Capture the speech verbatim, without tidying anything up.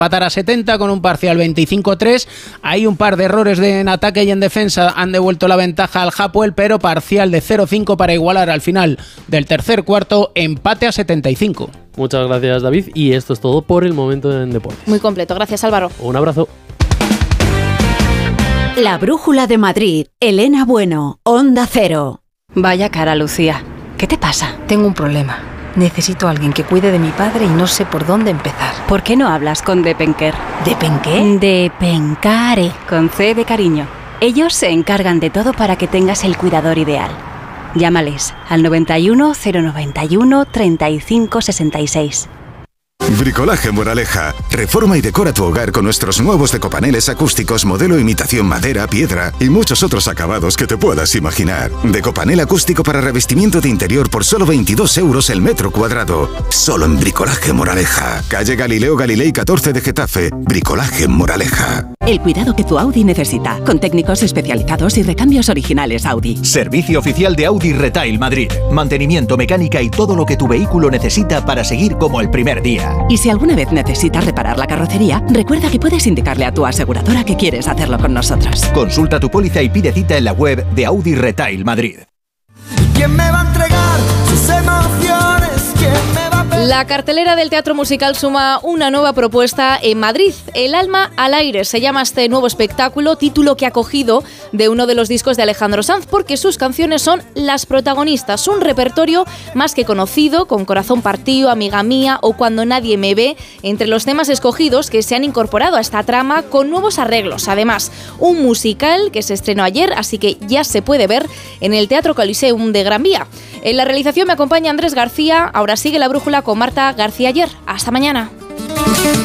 empatar a setenta con un parcial veinticinco a tres. Hay un par de errores de, en ataque y en defensa, han devuelto la ventaja al Hapoel, pero parcial de cero cinco para igualar al final del tercer cuarto, empate a setenta y cinco. Muchas gracias, David, y esto es todo por el momento en deportes. Muy completo, gracias, Álvaro. Un abrazo. La Brújula de Madrid, Elena Bueno, Onda Cero. Vaya cara, Lucía. ¿Qué te pasa? Tengo un problema. Necesito a alguien que cuide de mi padre y no sé por dónde empezar. ¿Por qué no hablas con Depenker? ¿Depenqué? Depencare, con C de cariño. Ellos se encargan de todo para que tengas el cuidador ideal. Llámales al noventa y uno, cero noventa y uno, treinta y cinco sesenta y seis. Bricolaje Moraleja. Reforma y decora tu hogar con nuestros nuevos decopaneles acústicos modelo imitación madera, piedra y muchos otros acabados que te puedas imaginar. Decopanel acústico para revestimiento de interior por solo veintidós euros el metro cuadrado. Solo en Bricolaje Moraleja. Calle Galileo Galilei catorce de Getafe. Bricolaje Moraleja. El cuidado que tu Audi necesita, con técnicos especializados y recambios originales Audi. Servicio oficial de Audi Retail Madrid. Mantenimiento, mecánica y todo lo que tu vehículo necesita para seguir como el primer día. Y si alguna vez necesitas reparar la carrocería, recuerda que puedes indicarle a tu aseguradora que quieres hacerlo con nosotros. Consulta tu póliza y pide cita en la web de Audi Retail Madrid. ¿Quién me va a entregar sus emociones? ¿Quién me va a pedir? La cartelera del Teatro Musical suma una nueva propuesta en Madrid. El alma al aire se llama este nuevo espectáculo, título que ha cogido de uno de los discos de Alejandro Sanz, porque sus canciones son las protagonistas. Un repertorio más que conocido, con Corazón partido, Amiga mía o Cuando nadie me ve, entre los temas escogidos que se han incorporado a esta trama con nuevos arreglos. Además, un musical que se estrenó ayer, así que ya se puede ver en el Teatro Coliseum de Gran Vía. En la realización me acompaña Andrés García. Ahora sigue La Brújula con Marta García Ayer. Hasta mañana.